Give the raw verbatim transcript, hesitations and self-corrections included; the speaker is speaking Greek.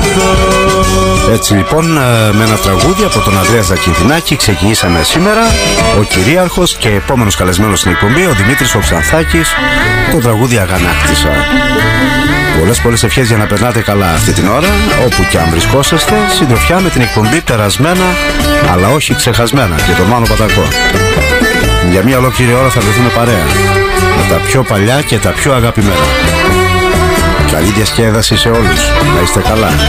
Έτσι λοιπόν, με ένα τραγούδι από τον Ανδρέα Ζακυνθινάκη ξεκινήσαμε σήμερα. Ο κυρίαρχος και επόμενος καλεσμένος στην εκπομπή, ο Δημήτρης ο Ξανθάκης, το τραγούδι Αγανάκτησα. Πολλές πολλές ευχές για να περνάτε καλά αυτή την ώρα, όπου και αν βρισκόσαστε, συντροφιά με την εκπομπή Περασμένα αλλά όχι ξεχασμένα και τον Μάνο Πατακό. Για μια ολόκληρη ώρα θα βρεθούμε παρέα με τα πιο παλιά και τα πιο αγαπημένα. Καλή διασκέδαση σε όλους. Να είστε καλά.